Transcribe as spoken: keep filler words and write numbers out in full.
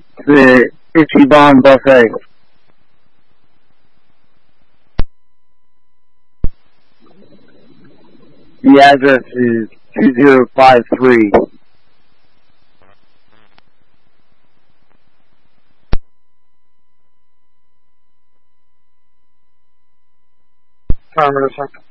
The Ichiban Buffet. The address is two zero five three. Timer a second.